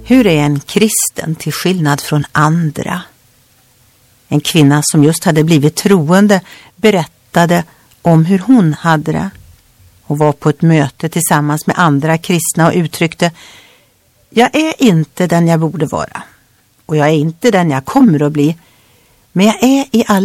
Hur är en kristen till skillnad från andra? En kvinna som just hade blivit troende berättade om hur hon hade det. Hon var på ett möte tillsammans med andra kristna och uttryckte: jag är inte den jag borde vara. Och jag är inte den jag kommer att bli. Men jag är i alla